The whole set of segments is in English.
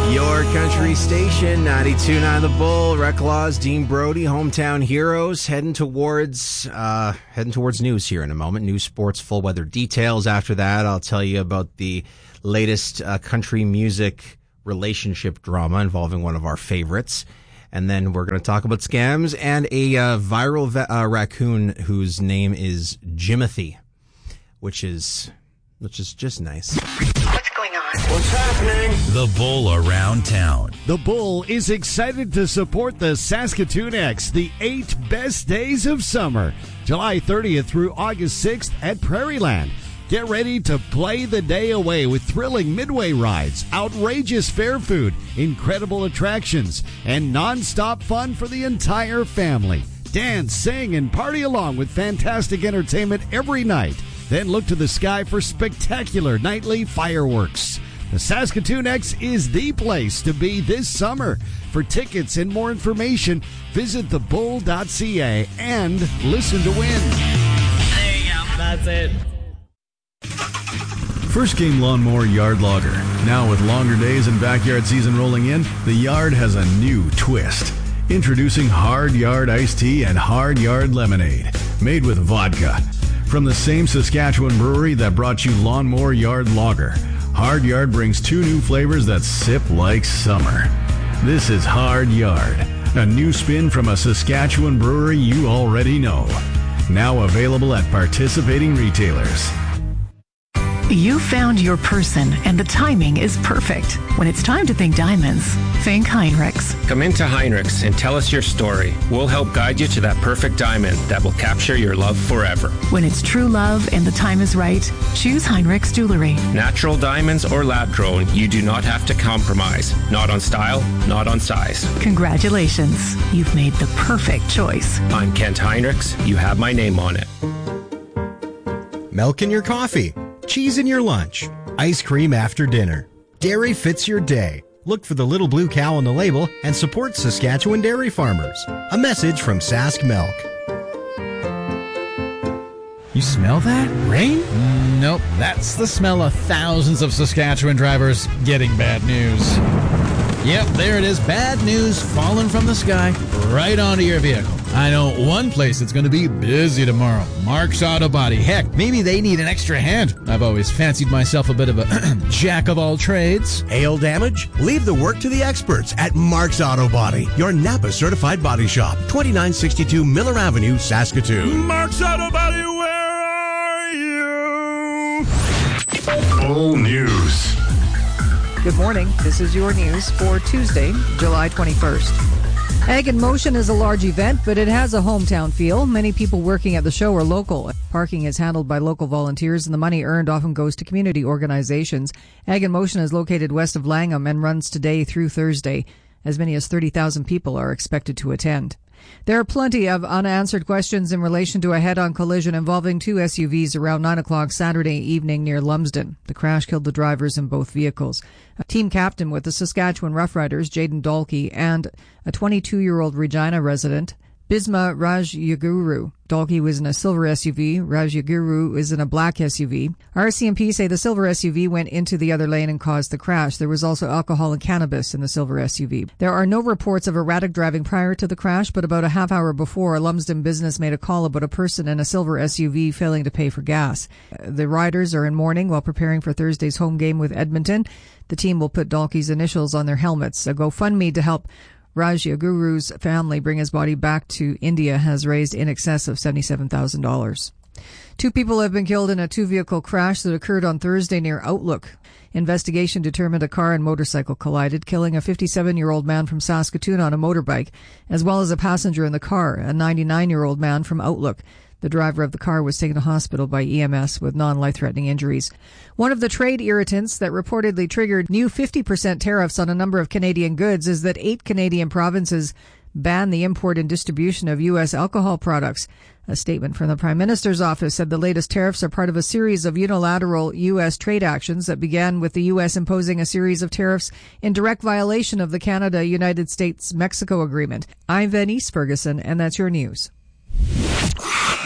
Your country station, 92.9 The Bull, Rec Laws, Dean Brody, Hometown Heroes, heading towards news here in a moment. News, sports, full weather details. After that, I'll tell you about the latest country music relationship drama involving one of our favorites. And then we're going to talk about scams and a viral raccoon whose name is Jimothy, which is just nice. What's going on? What's happening? The Bull Around Town. The Bull is excited to support the Saskatoon X, the 8 best days of summer, July 30th through August 6th at Prairieland. Get ready to play the day away with thrilling midway rides, outrageous fair food, incredible attractions, and non-stop fun for the entire family. Dance, sing, and party along with fantastic entertainment every night. Then look to the sky for spectacular nightly fireworks. The Saskatoon X is the place to be this summer. For tickets and more information, visit thebull.ca and listen to win. There you go. That's it. First Game Lawnmower Yard Logger. Now with longer days and backyard season rolling in, the yard has a new twist. Introducing Hard Yard Iced Tea and Hard Yard Lemonade, made with vodka. From the same Saskatchewan brewery that brought you Lawnmower Yard Lager, Hard Yard brings 2 new flavors that sip like summer. This is Hard Yard, a new spin from a Saskatchewan brewery you already know. Now available at participating retailers. You found your person, and the timing is perfect. When it's time to think diamonds, think Heinrichs. Come into Heinrichs and tell us your story. We'll help guide you to that perfect diamond that will capture your love forever. When it's true love and the time is right, choose Heinrichs Jewelry. Natural diamonds or lab-grown, you do not have to compromise. Not on style, not on size. Congratulations. You've made the perfect choice. I'm Kent Heinrichs. You have my name on it. Milk in your coffee. Cheese in your lunch. Ice cream after dinner. Dairy fits your day. Look for the little blue cow on the label and support Saskatchewan dairy farmers. A message from Sask Milk. You smell that? Rain? Nope. That's the smell of thousands of Saskatchewan drivers getting bad news. Yep, there it is. Bad news falling from the sky right onto your vehicle. I know one place that's going to be busy tomorrow. Mark's Auto Body. Heck, maybe they need an extra hand. I've always fancied myself a bit of a jack of all trades. Hail damage? Leave the work to the experts at Mark's Auto Body, your Napa certified body shop. 2962 Miller Avenue, Saskatoon. Mark's Auto Body, where are you? Bull News. Good morning. This is your news for Tuesday, July 21st. Ag in Motion is a large event, but it has a hometown feel. Many people working at the show are local. Parking is handled by local volunteers, and the money earned often goes to community organizations. Ag in Motion is located west of Langham and runs today through Thursday. As many as 30,000 people are expected to attend. There are plenty of unanswered questions in relation to a head-on collision involving 2 SUVs around 9 o'clock Saturday evening near Lumsden. The crash killed the drivers in both vehicles. A team captain with the Saskatchewan Roughriders, Jaden Dalkey, and a 22-year-old Regina resident, Bisma Rajyaguru. Dalkey was in a silver SUV. Rajyaguru is in a black SUV. RCMP say the silver SUV went into the other lane and caused the crash. There was also alcohol and cannabis in the silver SUV. There are no reports of erratic driving prior to the crash, but about a half hour before, a Lumsden business made a call about a person in a silver SUV failing to pay for gas. The riders are in mourning while preparing for Thursday's home game with Edmonton. The team will put Dalkey's initials on their helmets. A GoFundMe to help Rajyaguru's family bring his body back to India has raised in excess of $77,000. 2 people have been killed in a 2-vehicle crash that occurred on Thursday near Outlook. Investigation determined a car and motorcycle collided, killing a 57-year-old man from Saskatoon on a motorbike, as well as a passenger in the car, a 99-year-old man from Outlook. The driver of the car was taken to hospital by EMS with non-life-threatening injuries. One of the trade irritants that reportedly triggered new 50% tariffs on a number of Canadian goods is that 8 Canadian provinces ban the import and distribution of U.S. alcohol products. A statement from the Prime Minister's office said the latest tariffs are part of a series of unilateral U.S. trade actions that began with the U.S. imposing a series of tariffs in direct violation of the Canada-United States-Mexico agreement. I'm Venice Ferguson, and that's your news.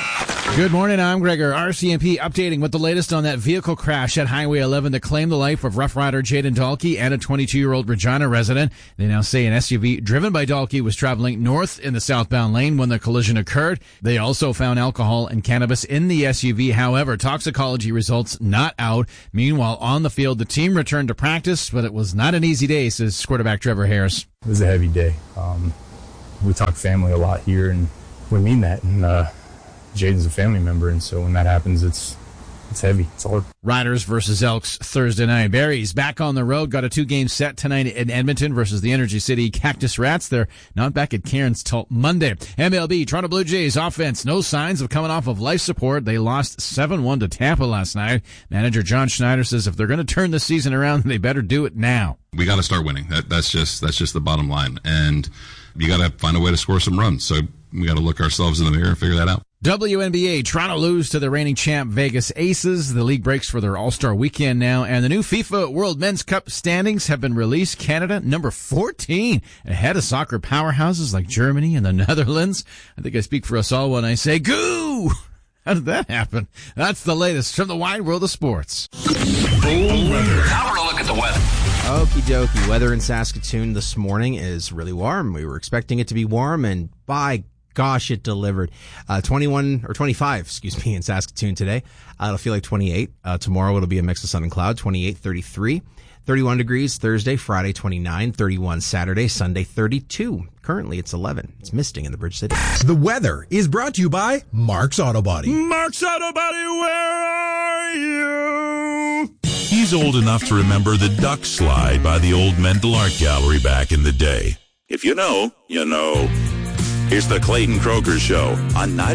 Good morning, I'm Gregor. RCMP updating with the latest on that vehicle crash at Highway 11 that claimed the life of Rough Rider Jaden Dahlke and a 22-year-old Regina resident. They now say an SUV driven by Dahlke was traveling north in the southbound lane when the collision occurred. They also found alcohol and cannabis in the SUV. However, toxicology results not out. Meanwhile, on the field, the team returned to practice, but it was not an easy day, says quarterback Trevor Harris. It was a heavy day. We talk family a lot here, and we mean that. And Jaden's a family member, and so when that happens, it's heavy. It's hard. Riders versus Elks Thursday night. Berries back on the road. Got a 2-game set tonight in Edmonton versus the Energy City Cactus Rats. They're not back at Cairns till Monday. MLB, Toronto Blue Jays offense. No signs of coming off of life support. They lost 7-1 to Tampa last night. Manager John Schneider says if they're going to turn the season around, they better do it now. We got to start winning. That's just the bottom line. And you got to find a way to score some runs. So we got to look ourselves in the mirror and figure that out. WNBA, Toronto lose to the reigning champ Vegas Aces. The league breaks for their All-Star weekend now, and the new FIFA World Men's Cup standings have been released. Canada, number 14, ahead of soccer powerhouses like Germany and the Netherlands. I think I speak for us all when I say, goo! How did that happen? That's the latest from the wide world of sports. Now we're going to look at the weather. Okie dokie. Weather in Saskatoon this morning is really warm. We were expecting it to be warm, and by gosh, it delivered. 25 in Saskatoon today. It'll feel like 28. Tomorrow it'll be a mix of sun and cloud, 28, 33. 31 degrees Thursday, Friday 29, 31 Saturday, Sunday 32. Currently it's 11. It's misting in the Bridge City. The weather is brought to you by Mark's Auto Body. Mark's Auto Body, where are you? He's old enough to remember the duck slide by the old Mendel Art Gallery back in the day. If you know, you know. Here's the Clayton Kroger Show on 9.